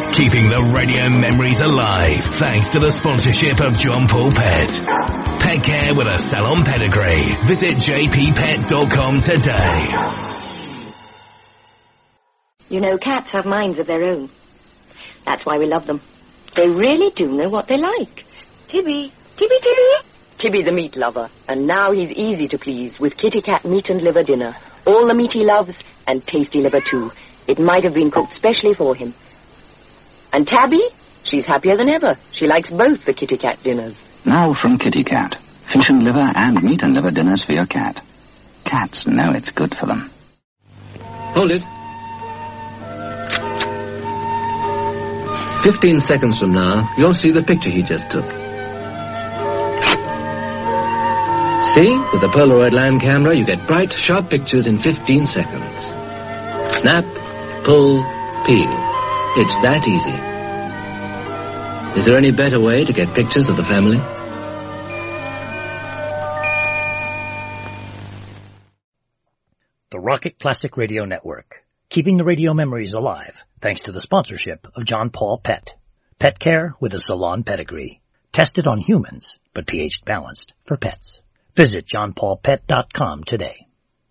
Keeping the radio memories alive thanks to the sponsorship of John Paul Pet. Pet care with a salon pedigree. Visit jppet.com today. You know, cats have minds of their own. That's why we love them. They really do know what they like. Tibby. Tibby's a meat lover, and now he's easy to please with Kitty Cat meat and liver dinner. All the meat he loves, and tasty liver too. It might have been cooked specially for him. And Tabby? She's happier than ever. She likes both the Kitty Cat dinners. Now from Kitty Cat. Fish and liver and meat and liver dinners for your cat. Cats know it's good for them. Hold it. 15 seconds from now, you'll see the picture he just took. See? With the Polaroid land camera, you get bright, sharp pictures in 15 seconds. Snap, pull, peel. It's that easy. Is there any better way to get pictures of the family? The Rocket Classic Radio Network. Keeping the radio memories alive thanks to the sponsorship of John Paul Pet. Pet care with a salon pedigree. Tested on humans, but pH balanced for pets. Visit johnpaulpet.com today.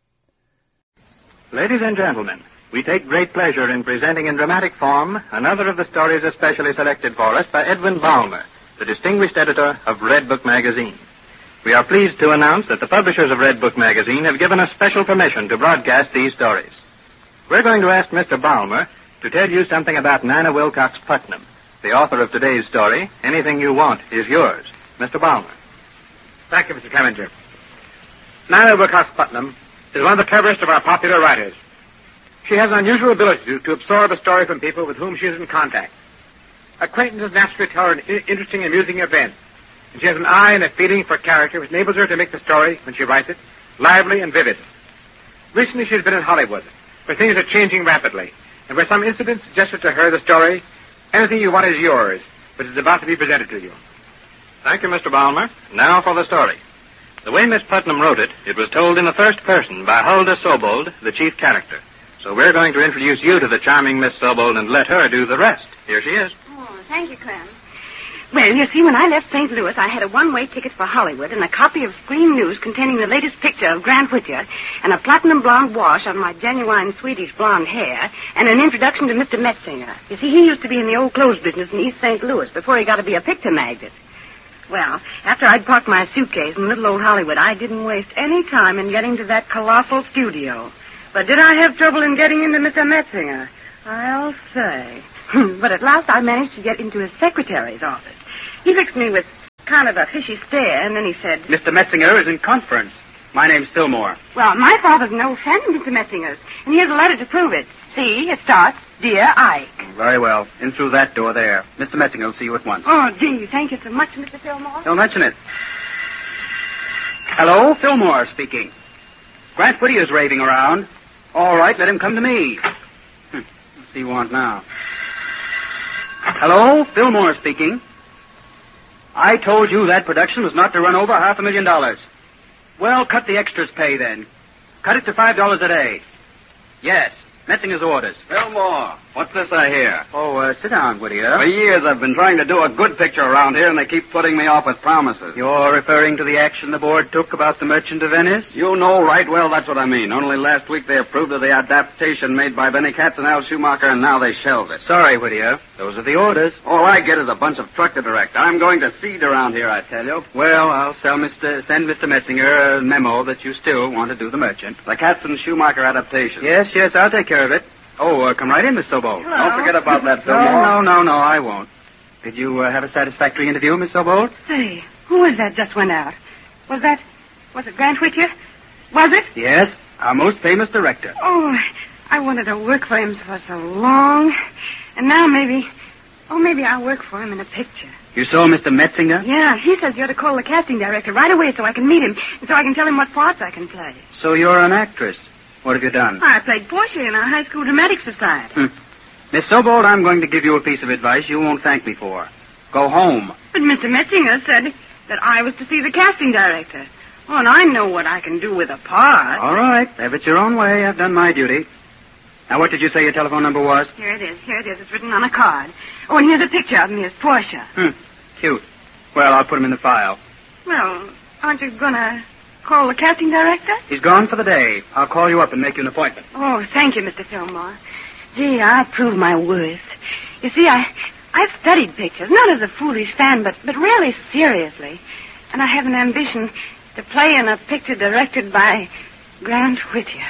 Ladies and gentlemen, we take great pleasure in presenting in dramatic form another of the stories especially selected for us by Edwin Balmer, the distinguished editor of Red Book magazine. We are pleased to announce that the publishers of Red Book magazine have given us special permission to broadcast these stories. We're going to ask Mr. Balmer to tell you something about Nana Wilcox Putnam, the author of today's story, Anything You Want Is Yours. Mr. Balmer. Thank you, Mr. Clemenger. Nana Wilcox Putnam is one of the cleverest of our popular writers. She has an unusual ability to absorb a story from people with whom she is in contact. Acquaintances naturally tell her an interesting, amusing event, and she has an eye and a feeling for character which enables her to make the story, when she writes it, lively and vivid. Recently she has been in Hollywood, where things are changing rapidly, and where some incident suggested to her the story, Anything You Want Is Yours, which is about to be presented to you. Thank you, Mr. Balmer. Now for the story. The way Miss Putnam wrote it, it was told in the first person by Huldah Sobold, the chief character. So we're going to introduce you to the charming Miss Sobold and let her do the rest. Here she is. Oh, thank you, Clem. Well, you see, when I left St. Louis, I had a one-way ticket for Hollywood and a copy of Screen News containing the latest picture of Grant Whittier and a platinum blonde wash on my genuine Swedish blonde hair and an introduction to Mr. Metzinger. You see, he used to be in the old clothes business in East St. Louis before he got to be a picture magnate. Well, after I'd parked my suitcase in little old Hollywood, I didn't waste any time in getting to that colossal studio. But did I have trouble in getting into Mr. Metzinger? I'll say. But at last I managed to get into his secretary's office. He fixed me with kind of a fishy stare, and then he said, Mr. Metzinger is in conference. My name's Fillmore. Well, my father's an old friend of Mr. Metzinger's, and here's a letter to prove it. See, it starts, Dear Ike. Very well. In through that door there. Mr. Metzinger will see you at once. Oh, gee, thank you so much, Mr. Fillmore. Don't mention it. Hello, Fillmore speaking. Grant Whittier's raving around. All right, let him come to me. What's he want now? Hello, Fillmore speaking. I told you that production was not to run over $500,000. Well, cut the extras pay then. Cut it to $5 a day. Yes, Metzinger's orders. Fillmore, what's this I hear? Oh, sit down, Whittier. For years I've been trying to do a good picture around here, and they keep putting me off with promises. You're referring to the action the board took about The Merchant of Venice? You know right well that's what I mean. Only last week they approved of the adaptation made by Benny Katz and Al Schumacher, and now they shelved it. Sorry, Whittier. Those are the orders. All I get is a bunch of truck to direct. I'm going to seed around here, I tell you. Well, I'll send Mr. Metzinger a memo that you still want to do The Merchant. The Katz and Schumacher adaptation. Yes, I'll take care of it. Oh, come right in, Miss Sobold. Hello. Don't forget about that, Fillmore. No, I won't. Did you have a satisfactory interview, Miss Sobold? Say, who was that just went out? Was it Grant Whittier? Was it? Yes, our most famous director. Oh, I wanted to work for him for so long. And now maybe I'll work for him in a picture. You saw Mr. Metzinger? Yeah, he says you're to call the casting director right away so I can meet him and so I can tell him what parts I can play. So you're an actress. What have you done? I played Portia in our high school dramatic society. Miss Sobold, I'm going to give you a piece of advice you won't thank me for. Go home. But Mr. Metzinger said that I was to see the casting director. Oh, and I know what I can do with a part. All right. Have it your own way. I've done my duty. Now, what did you say your telephone number was? Here it is. It's written on a card. Oh, and here's a picture of me as Portia. Cute. Well, I'll put him in the file. Well, aren't you going to call the casting director? He's gone for the day. I'll call you up and make you an appointment. Oh, thank you, Mr. Fillmore. Gee, I prove my worth. You see, I've studied pictures, not as a foolish fan, but really seriously. And I have an ambition to play in a picture directed by Grant Whittier.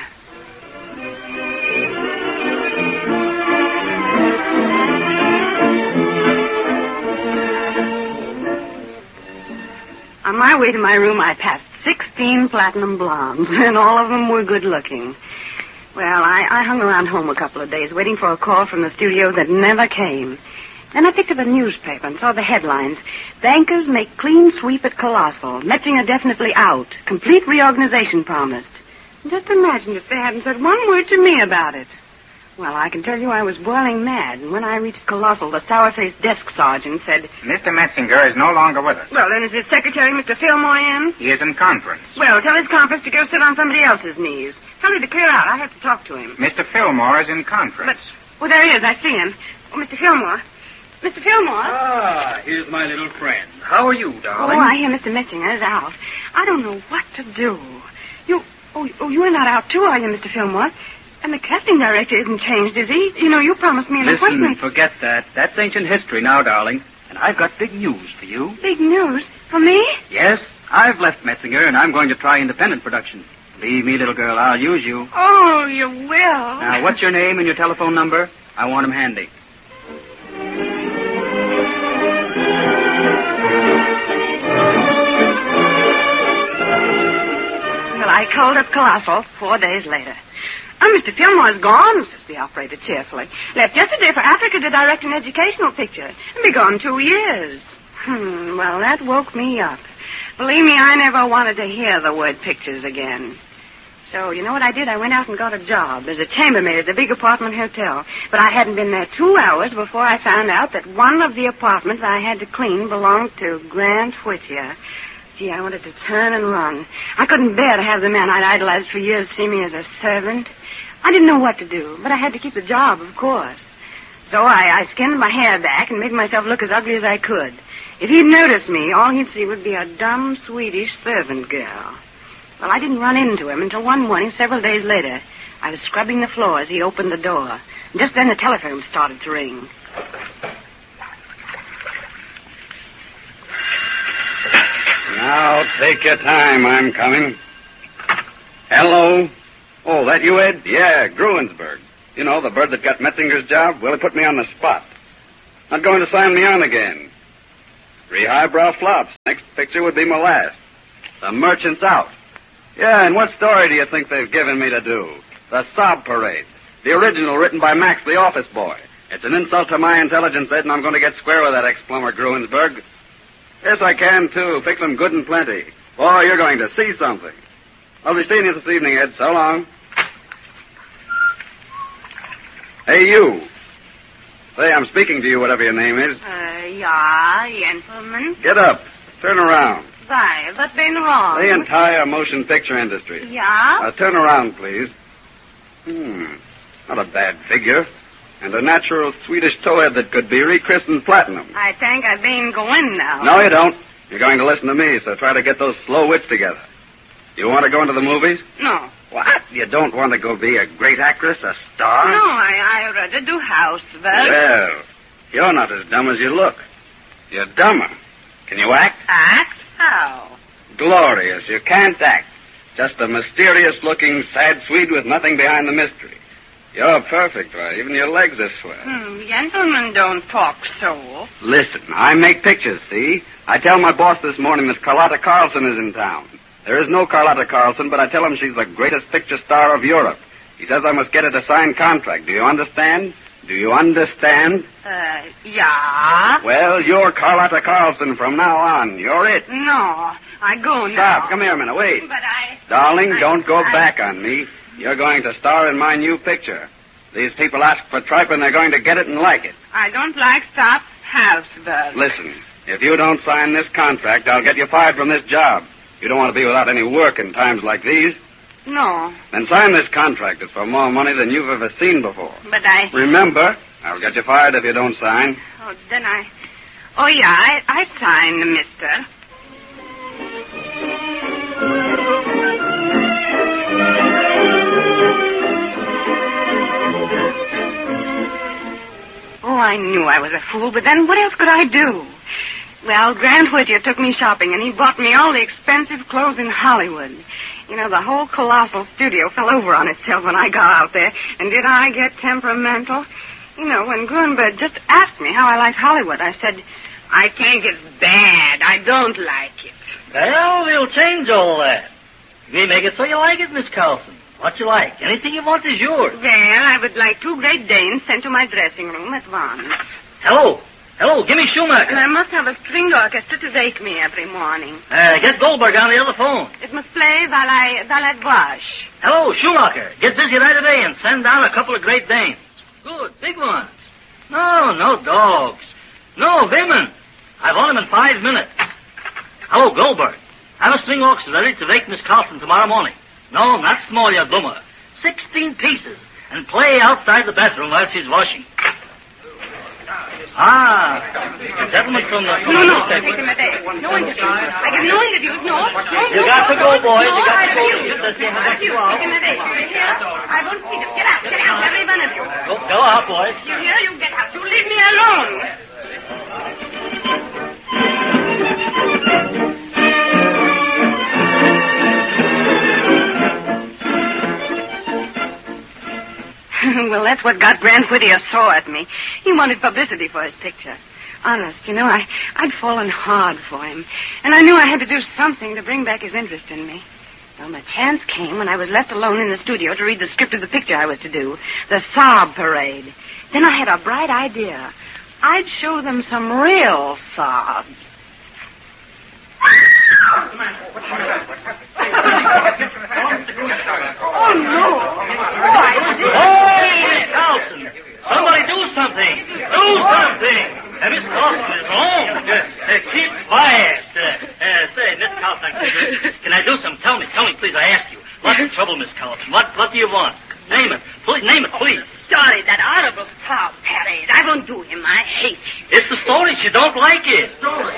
On my way to my room, I passed 16 platinum blondes, and all of them were good-looking. Well, I hung around home a couple of days, waiting for a call from the studio that never came. Then I picked up a newspaper and saw the headlines. Bankers make clean sweep at Colossal. Metzinger definitely out. Complete reorganization promised. Just imagine if they hadn't said one word to me about it. Well, I can tell you I was boiling mad, and when I reached Colossal, the sour-faced desk sergeant said... Mr. Metzinger is no longer with us. Well, then is his secretary, Mr. Fillmore, in? He is in conference. Well, tell his conference to go sit on somebody else's knees. Tell him to clear out. I have to talk to him. Mr. Fillmore is in conference. Well, there he is. I see him. Oh, Mr. Fillmore. Mr. Fillmore. Ah, here's my little friend. How are you, darling? Oh, I hear Mr. Metzinger is out. I don't know what to do. You're not out too, are you, Mr. Fillmore? And the casting director isn't changed, is he? You know, you promised me an appointment. Listen, forget that. That's ancient history now, darling. And I've got big news for you. Big news? For me? Yes, I've left Metzinger, and I'm going to try independent production. Believe me, little girl, I'll use you. Oh, you will. Now, what's your name and your telephone number? I want 'em handy. Well, I called up Colossal 4 days later. Oh, Mr. Fillmore's gone, says the operator cheerfully. Left yesterday for Africa to direct an educational picture. And be gone 2 years. Well, that woke me up. Believe me, I never wanted to hear the word pictures again. So, you know what I did? I went out and got a job as a chambermaid at the big apartment hotel. But I hadn't been there 2 hours before I found out that one of the apartments I had to clean belonged to Grant Whittier. Gee, I wanted to turn and run. I couldn't bear to have the man I'd idolized for years see me as a servant. I didn't know what to do, but I had to keep the job, of course. So I skinned my hair back and made myself look as ugly as I could. If he'd noticed me, all he'd see would be a dumb Swedish servant girl. Well, I didn't run into him until one morning, several days later. I was scrubbing the floor as he opened the door. And just then the telephone started to ring. Now, take your time. I'm coming. Hello? Oh, that you, Ed? Yeah, Gruensberg. You know, the bird that got Metzinger's job? Well, he put me on the spot. Not going to sign me on again. 3 highbrow flops. Next picture would be my last. The merchant's out. Yeah, and what story do you think they've given me to do? The Sob Parade. The original written by Max, the office boy. It's an insult to my intelligence, Ed, and I'm going to get square with that ex-plumber Gruensberg. Yes, I can, too. Fix them good and plenty. Boy, you're going to see something. I'll be seeing you this evening, Ed. So long. Hey, you. Say, I'm speaking to you, whatever your name is. Ja, gentlemen. Get up. Turn around. Why, what's been wrong? The entire motion picture industry. Yeah? Turn around, please. Not a bad figure. And a natural Swedish towhead that could be rechristened platinum. I think I've been going now. No, you don't. You're going to listen to me, so try to get those slow wits together. You want to go into the movies? No. What? You don't want to go be a great actress, a star? No, I rather do housework. Well, you're not as dumb as you look. You're dumber. Can you act? Act? How? Glorious. You can't act. Just a mysterious-looking, sad Swede with nothing behind the mystery. You're perfect, right? Even your legs are swell. Gentlemen don't talk so. Listen, I make pictures, see? I tell my boss this morning that Carlotta Carlson is in town. There is no Carlotta Carlson, but I tell him she's the greatest picture star of Europe. He says I must get her to sign contract. Do you understand? Do you understand? Yeah. Well, you're Carlotta Carlson from now on. You're it. No, I go now. Stop. Come here a minute. Wait. But Darling, don't go back on me. You're going to star in my new picture. These people ask for tripe, and they're going to get it and like it. I don't like stop housework. Listen, if you don't sign this contract, I'll get you fired from this job. You don't want to be without any work in times like these. No. Then sign this contract. It's for more money than you've ever seen before. But I... Remember, I'll get you fired if you don't sign. Oh, then I... Oh, yeah, I signed, mister. Oh, I knew I was a fool, but then what else could I do? Well, Grant Whittier took me shopping, and he bought me all the expensive clothes in Hollywood. You know, the whole colossal studio fell over on itself when I got out there. And did I get temperamental? You know, when Grunberg just asked me how I liked Hollywood, I said, I think it's bad. I don't like it. Well, we'll change all that. We make it so you like it, Miss Carlson. What you like. Anything you want is yours. Well, I would like 2 Great Danes sent to my dressing room at once. Hello. Hello, give me Schumacher. And I must have a string orchestra to wake me every morning. Get Goldberg on the other phone. It must play while I wash. Hello, Schumacher. Get busy right away and send down a couple of Great Danes. Good, big ones. No dogs. No women. I want them in 5 minutes. Hello, Goldberg. Have a string orchestra ready to wake Miss Carlson tomorrow morning. No, not small, you dummer. 16 pieces. And play outside the bathroom while she's washing. The gentleman from the... No, take him a day. No interviews. I give no interviews, no. You got to go, boys. You got to go. You said you have Take him a day. Do you hear? I won't see them. Get out, every one of you. Go out, boys. You hear? You get out. You leave me alone. Well, that's what got Grant Whittier sore at me. He wanted publicity for his picture. Honest, you know, I'd fallen hard for him. And I knew I had to do something to bring back his interest in me. Well, my chance came when I was left alone in the studio to read the script of the picture I was to do, the Sob Parade. Then I had a bright idea. I'd show them some real sobs. Oh, no. Hey, Miss Carlson. Somebody do something. Do something. Miss Carlson is wrong. Keep quiet. Say, Miss Carlson, can I do something? Tell me, please, I ask you. What's the trouble, Miss Carlson? What do you want? Name it. Please, name it, please. Sorry, that horrible Sob Parade. I won't do him. I hate him. It's the story. She don't like it.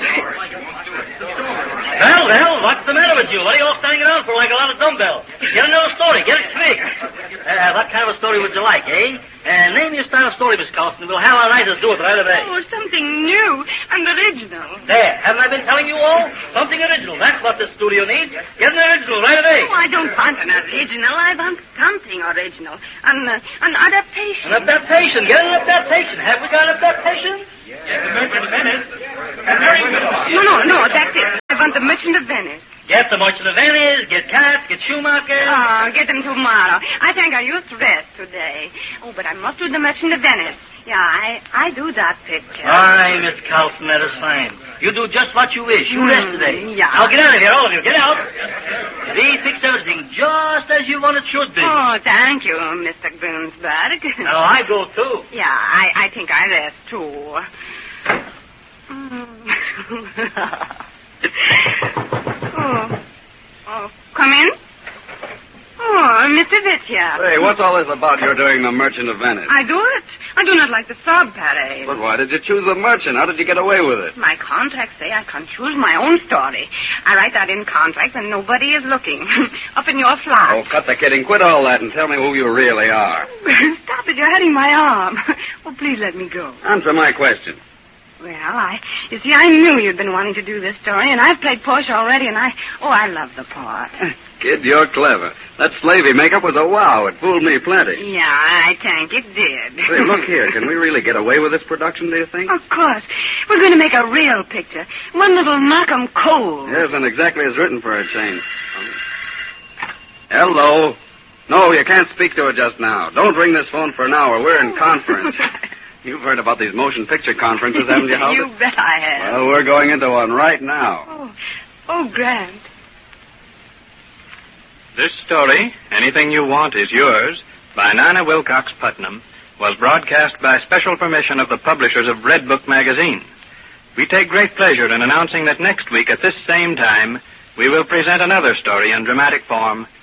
Well, what's the matter with you? What are you all standing around for like a lot of dumbbells? Get another story. Get it quick. What kind of a story would you like, eh? Name your style of story, Miss Carlson. We'll have our writers do it right away. Oh, something new and original. There. Haven't I been telling you all? Something original. That's what the studio needs. Get an original right away. Oh, I don't want an original. I want something original. An adaptation. An adaptation. Get an adaptation. Have we got adaptations? Yes, the Merchant of Venice. No, that's it. I want the Merchant of Venice. Get the Merchant of Venice, get Katz, get Schumacher. Oh, get them tomorrow. I think I used rest today. Oh, but I must do the Merchant of Venice. Yeah, I do that picture. All right, Miss Carlson, that is fine. You do just what you wish. You rest today. Yeah. Now get out of here, all of you. Get out. We fix everything just as you want it should be. Oh, thank you, Mr. Grunsberg. Now, I go, too. Yeah, I think I rest, too. Oh, come in. Oh, Mr. Whittier. Hey, what's all this about you're doing the Merchant of Venice? I do it. I do not like the Sob Parade. But why did you choose the Merchant? How did you get away with it? My contracts say I can choose my own story. I write that in contract when nobody is looking. Up in your flat. Oh, cut the kidding. Quit all that and tell me who you really are. Stop it. You're hurting my arm. Oh, please let me go. Answer my question. Well, you see, I knew you'd been wanting to do this story, and I've played Portia already, and I love the part. Kid, you're clever. That slavey makeup was a wow. It fooled me plenty. Yeah, I think it did. Say, look here. Can we really get away with this production, do you think? Of course. We're going to make a real picture. One that'll knock 'em cold. Yes, and exactly as written for a change. Hello. No, you can't speak to her just now. Don't ring this phone for an hour. We're in conference. You've heard about these motion picture conferences, haven't you, Howard? You bet I have. Well, we're going into one right now. Oh, Grant. This story, Anything You Want Is Yours, by Nana Wilcox Putnam, was broadcast by special permission of the publishers of Red Book magazine. We take great pleasure in announcing that next week at this same time, we will present another story in dramatic form